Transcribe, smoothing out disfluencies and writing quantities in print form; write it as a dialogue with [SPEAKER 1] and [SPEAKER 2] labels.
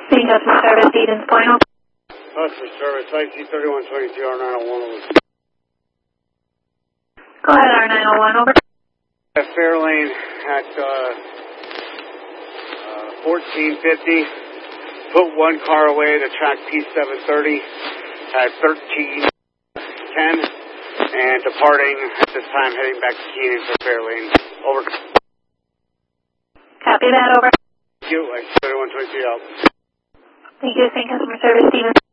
[SPEAKER 1] Being customer service, Stevens Point.
[SPEAKER 2] Customer service, IT 3122 R901 over.
[SPEAKER 1] Go ahead, R901 over.
[SPEAKER 2] At Fairlane at 1450. Put one car away to track P730 at 1310. And departing at this time, heading back to Keenan for Fairlane. Over.
[SPEAKER 1] Copy that, over.
[SPEAKER 2] Thank you. IT 3122 out.
[SPEAKER 1] Thank you, same customer service, Stevens.